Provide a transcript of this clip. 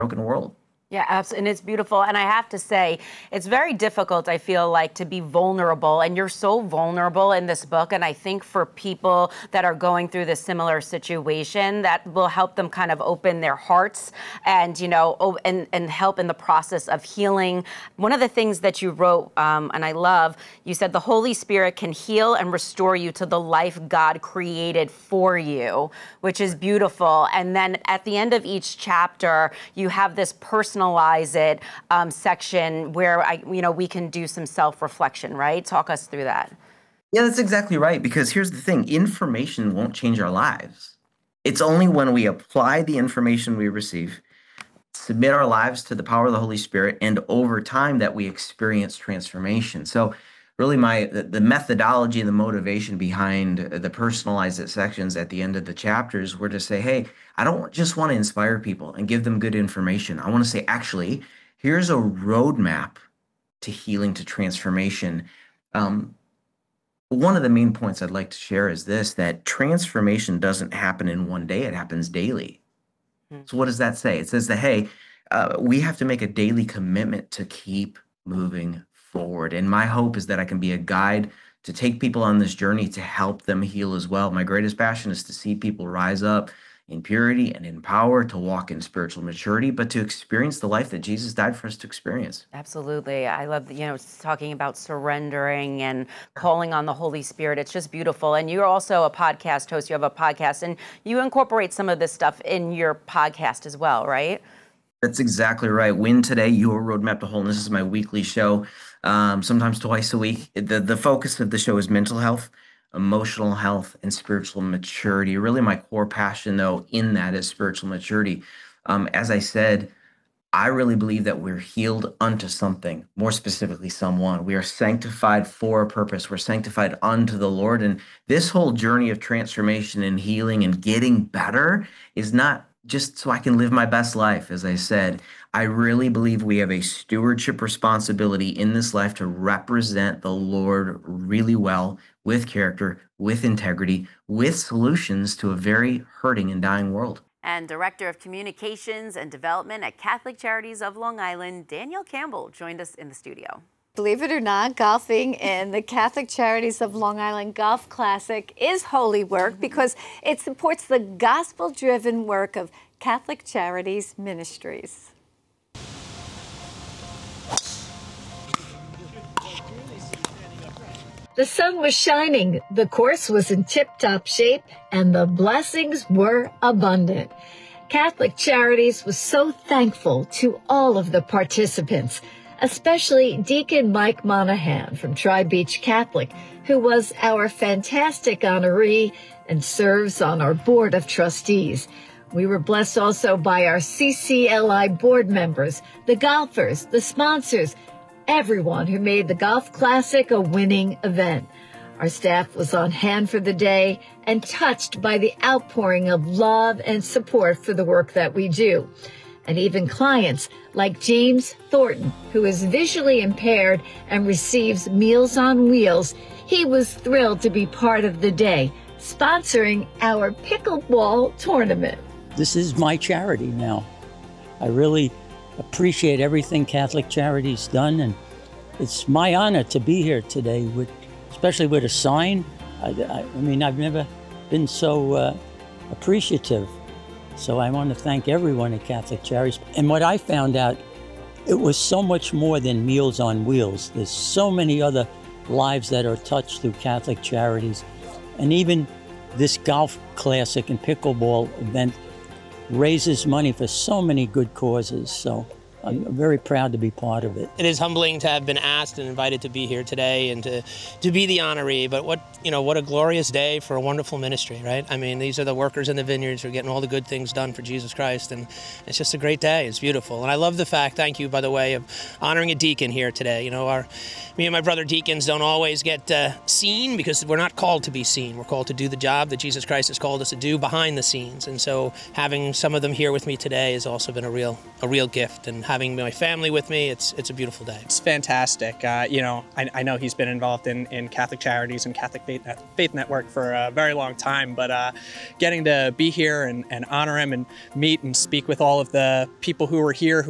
broken world. Yeah, absolutely. And it's beautiful. And I have to say, it's very difficult, I feel like, to be vulnerable. And you're so vulnerable in this book. And I think for people that are going through this similar situation, that will help them kind of open their hearts and, you know, and help in the process of healing. One of the things that you wrote, and I love, you said the Holy Spirit can heal and restore you to the life God created for you, which is beautiful. And then at the end of each chapter, you have this personalized section where we can do some self-reflection, right? Talk us through that. Yeah, that's exactly right. Because here's the thing, information won't change our lives. It's only when we apply the information we receive, submit our lives to the power of the Holy Spirit, and over time that we experience transformation. So really the methodology and the motivation behind the personalized sections at the end of the chapters were to say, hey, I don't just want to inspire people and give them good information. I want to say, actually, here's a roadmap to healing, to transformation. One of the main points I'd like to share is this, that transformation doesn't happen in one day, it happens daily. So what does that say? It says that, hey, we have to make a daily commitment to keep moving forward. And my hope is that I can be a guide to take people on this journey to help them heal as well. My greatest passion is to see people rise up in purity and in power, to walk in spiritual maturity, but to experience the life that Jesus died for us to experience. Absolutely. I love, talking about surrendering and calling on the Holy Spirit. It's just beautiful. And you're also a podcast host. You have a podcast, and you incorporate some of this stuff in your podcast as well, right? That's exactly right. Win Today, Your Roadmap to Wholeness is my weekly show, sometimes twice a week. The focus of the show is mental health, emotional health, and spiritual maturity. Really, my core passion, though, in that is spiritual maturity. As I said, I really believe that we're healed unto something, more specifically, someone. We are sanctified for a purpose. We're sanctified unto the Lord. And this whole journey of transformation and healing and getting better is not just so I can live my best life. As I said, I really believe we have a stewardship responsibility in this life to represent the Lord really well, with character, with integrity, with solutions to a very hurting and dying world. And Director of Communications and Development at Catholic Charities of Long Island, Danielle Campbell, joined us in the studio. Believe it or not, golfing in the Catholic Charities of Long Island Golf Classic is holy work because it supports the gospel-driven work of Catholic Charities Ministries. The sun was shining, the course was in tip-top shape, and the blessings were abundant. Catholic Charities was so thankful to all of the participants, especially Deacon Mike Monahan from Tri-Beach Catholic, who was our fantastic honoree and serves on our board of trustees. We were blessed also by our CCLI board members, the golfers, the sponsors, everyone who made the Golf Classic a winning event. Our staff was on hand for the day and touched by the outpouring of love and support for the work that we do. And even clients like James Thornton, who is visually impaired and receives Meals on Wheels, he was thrilled to be part of the day, sponsoring our pickleball tournament. This is my charity now. I really appreciate everything Catholic Charities done, and it's my honor to be here today, especially with a sign. I mean, I've never been so appreciative. So I want to thank everyone at Catholic Charities. And what I found out, it was so much more than Meals on Wheels. There's so many other lives that are touched through Catholic Charities. And even this golf classic and pickleball event raises money for so many good causes. So I'm very proud to be part of it. It is humbling to have been asked and invited to be here today and to be the honoree, but what a glorious day for a wonderful ministry, right? I mean, these are the workers in the vineyards who are getting all the good things done for Jesus Christ, and it's just a great day. It's beautiful. And I love the fact, thank you, by the way, of honoring a deacon here today. Me and my brother deacons don't always get seen because we're not called to be seen. We're called to do the job that Jesus Christ has called us to do behind the scenes. And so having some of them here with me today has also been a real gift, and having my family with me. It's a beautiful day. It's fantastic. You know, I know he's been involved in Catholic Charities and Catholic Faith Network for a very long time, but getting to be here and honor him and meet and speak with all of the people who were here,